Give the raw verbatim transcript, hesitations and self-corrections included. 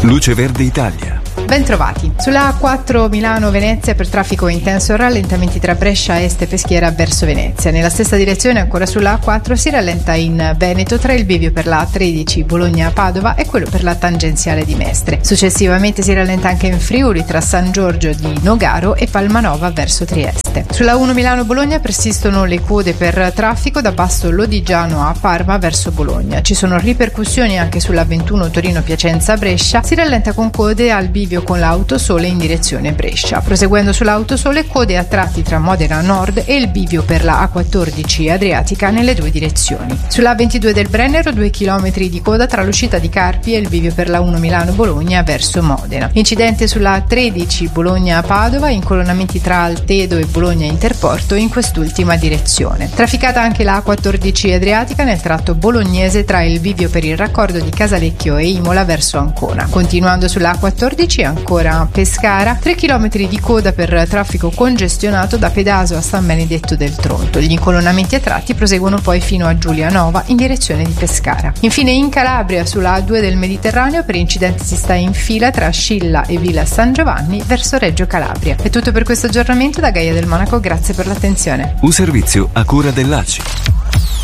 Luce Verde Italia. Bentrovati. Sulla A quattro Milano-Venezia per traffico intenso, rallentamenti tra Brescia Est e Peschiera verso Venezia. Nella stessa direzione ancora sulla A quattro si rallenta in Veneto tra il bivio per la A tredici Bologna-Padova e quello per la tangenziale di Mestre. Successivamente si rallenta anche in Friuli tra San Giorgio di Nogaro e Palmanova verso Trieste. Sulla uno Milano-Bologna persistono le code per traffico da Basto Lodigiano a Parma verso Bologna. Ci sono ripercussioni anche sulla ventuno Torino-Piacenza-Brescia. Si rallenta con code al bivio con l'Autosole in direzione Brescia. Proseguendo sull'Autosole, code a tratti tra Modena Nord e il bivio per la A quattordici Adriatica nelle due direzioni. Sulla A ventidue del Brennero, due chilometri di coda tra l'uscita di Carpi e il bivio per la uno Milano-Bologna verso Modena. Incidente sulla A tredici Bologna-Padova, incolonnamenti tra Altedo e Bologna Interporto in quest'ultima direzione. Trafficata anche la A quattordici Adriatica nel tratto bolognese tra il bivio per il raccordo di Casalecchio e Imola verso Ancona. Continuando sulla A quattordici, ancora a Pescara, tre chilometri di coda per traffico congestionato da Pedaso a San Benedetto del Tronto. Gli incolonnamenti a tratti proseguono poi fino a Giulianova in direzione di Pescara. Infine in Calabria sulla A due del Mediterraneo per incidenti si sta in fila tra Scilla e Villa San Giovanni verso Reggio Calabria. È tutto per questo aggiornamento da Gaia del Monaco, grazie per l'attenzione. Un servizio a cura dell'A C I.